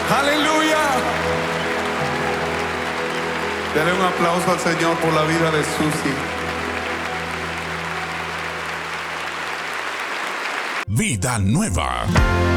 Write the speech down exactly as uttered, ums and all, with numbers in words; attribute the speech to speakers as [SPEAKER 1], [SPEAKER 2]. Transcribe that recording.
[SPEAKER 1] Aleluya. Dale un aplauso al Señor por la vida de Susi.
[SPEAKER 2] Vida nueva.